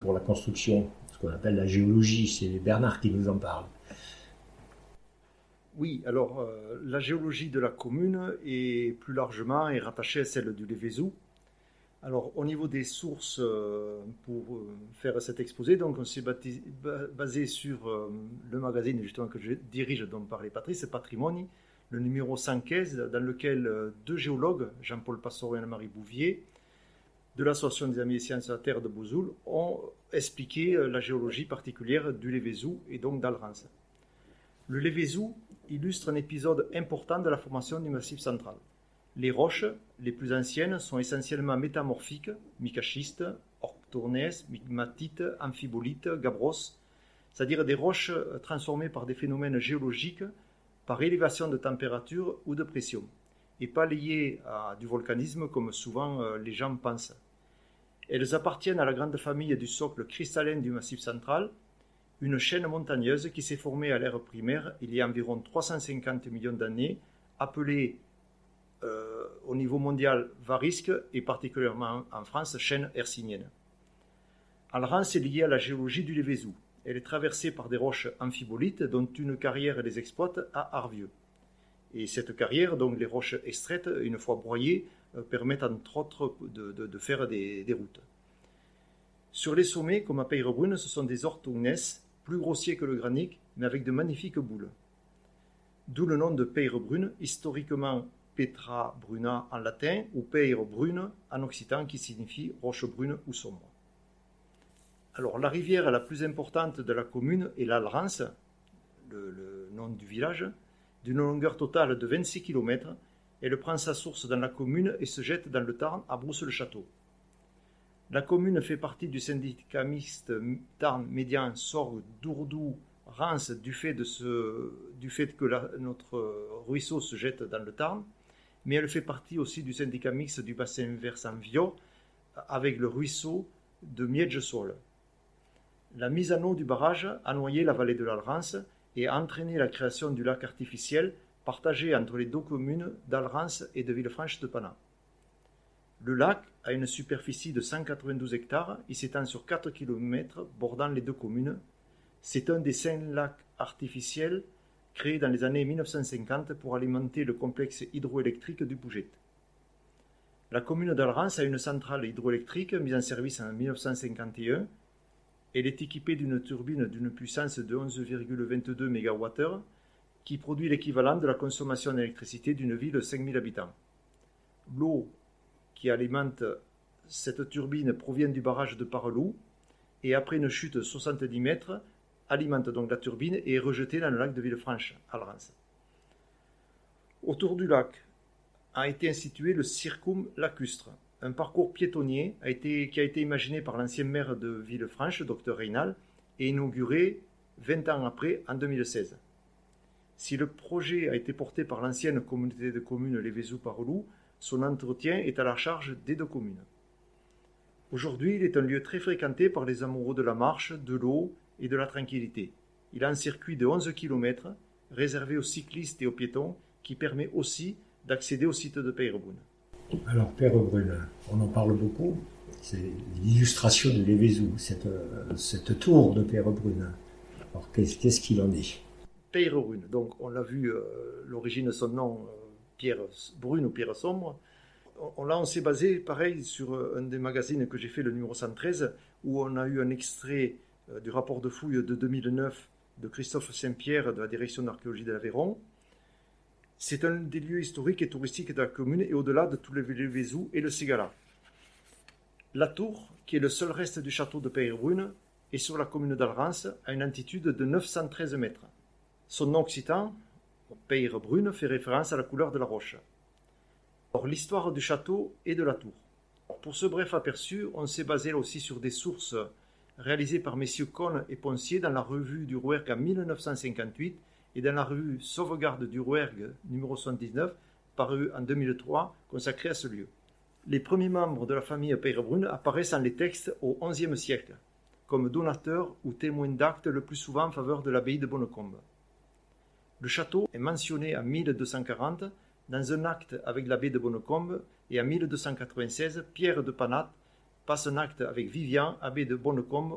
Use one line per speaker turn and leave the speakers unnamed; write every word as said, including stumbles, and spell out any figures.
pour la construction, ce qu'on appelle la géologie. C'est Bernard qui nous en parle.
Oui, alors euh, la géologie de la commune est plus largement est rattachée à celle du Lévézou. Alors au niveau des sources euh, pour euh, faire cet exposé, donc on s'est bâti, basé sur euh, le magazine justement que je dirige, dont parlait Patrice, Patrimoni, le numéro cent quinze, dans lequel euh, deux géologues, Jean-Paul Passoro et Anne-Marie Bouvier, de l'Association des Amis des Sciences de la Terre de Bouzoul, ont expliqué euh, la géologie particulière du Lévézou et donc d'Alrance. Le Lévézou illustre un épisode important de la formation du Massif central. Les roches les plus anciennes sont essentiellement métamorphiques, micaschistes, orthornèses, migmatites, amphibolites, gabbros, c'est-à-dire des roches transformées par des phénomènes géologiques, par élévation de température ou de pression, et pas liées à du volcanisme comme souvent les gens pensent. Elles appartiennent à la grande famille du socle cristallin du Massif central, une chaîne montagneuse qui s'est formée à l'ère primaire il y a environ trois cent cinquante millions d'années, appelée euh, au niveau mondial varisque et particulièrement en France chaîne hercynienne. Alrance est liée à la géologie du Lévézou. Elle est traversée par des roches amphibolites dont une carrière les exploite à Arvieux. Et cette carrière, donc les roches extraites, une fois broyées, euh, permettent entre autres de, de, de faire des, des routes. Sur les sommets, comme à Peyrebrune, ce sont des orthognes, plus grossiers que le granit, mais avec de magnifiques boules. D'où le nom de Peyrebrune, historiquement Petra bruna en latin, ou Peyrebrune en occitan, qui signifie roche brune ou sombre. Alors, la rivière la plus importante de la commune est l'Alrance, le, le nom du village, d'une longueur totale de vingt-six kilomètres. Elle prend sa source dans la commune et se jette dans le Tarn à Brousse-le-Château. La commune fait partie du syndicat mixte Tarn-Médian-Sorgue-Dourdou-Rance du fait, de ce, du fait que la, notre ruisseau se jette dans le Tarn, mais elle fait partie aussi du syndicat mixte du bassin versant Viot avec le ruisseau de Miedge-Saule. La mise en eau du barrage a noyé la vallée de l'Alrance et a entraîné la création du lac artificiel partagé entre les deux communes d'Alrance et de Villefranche-de-Panat. Le lac a une superficie de cent quatre-vingt-douze hectares et s'étend sur quatre kilomètres bordant les deux communes. C'est un des cinq lacs artificiels créés dans les années mille neuf cent cinquante pour alimenter le complexe hydroélectrique du Pouget. La commune d'Alrance a une centrale hydroélectrique mise en service en mille neuf cent cinquante et un. Elle est équipée d'une turbine d'une puissance de onze virgule vingt-deux mégawattheures qui produit l'équivalent de la consommation d'électricité d'une ville de cinq mille habitants. L'eau qui alimente cette turbine provient du barrage de Parelou et après une chute de soixante-dix mètres, alimente donc la turbine et est rejetée dans le lac de Villefranche, Alrance. Autour du lac a été institué le Circum lacustre, un parcours piétonnier a été, qui a été imaginé par l'ancien maire de Villefranche, docteur Reynal, et inauguré vingt ans après, en deux mille seize. Si le projet a été porté par l'ancienne communauté de communes Lévézou-Parelou, son entretien est à la charge des deux communes. Aujourd'hui, il est un lieu très fréquenté par les amoureux de la marche, de l'eau et de la tranquillité. Il a un circuit de onze kilomètres, réservé aux cyclistes et aux piétons, qui permet aussi d'accéder au site de Peyrebrune.
Alors, Peyrebrune, on en parle beaucoup. C'est l'illustration de Lévézou, cette, cette tour de Peyrebrune. Alors, qu'est-ce, qu'est-ce qu'il en est ?
Peyrebrune, donc on l'a vu, euh, l'origine de son nom, euh, pierre brune ou pierre sombre. On, là, on s'est basé, pareil, sur un des magazines que j'ai fait, le numéro cent treize, où on a eu un extrait euh, du rapport de fouille de deux mille neuf de Christophe Saint-Pierre de la direction d'archéologie de l'Aveyron. C'est un des lieux historiques et touristiques de la commune et au-delà de tous les Lévézou et le Ségala. La tour, qui est le seul reste du château de Peyrebrune, est sur la commune d'Alrance à une altitude de neuf cent treize mètres. Son nom occitan, Peyrebrune, fait référence à la couleur de la roche. Or, l'histoire du château et de la tour. Pour ce bref aperçu, on s'est basé là aussi sur des sources réalisées par messieurs Cohn et Poncier dans la revue du Rouergue en mille neuf cent cinquante-huit et dans la revue Sauvegarde du Rouergue numéro soixante-dix-neuf, parue en deux mille trois, consacrée à ce lieu. Les premiers membres de la famille Peyrebrune apparaissent dans les textes au onzième siècle, comme donateurs ou témoins d'actes le plus souvent en faveur de l'abbaye de Bonnecombe. Le château est mentionné en mille deux cent quarante dans un acte avec l'abbé de Bonnecombe et en mille deux cent quatre-vingt-seize, Pierre de Panat passe un acte avec Vivian, abbé de Bonnecombe,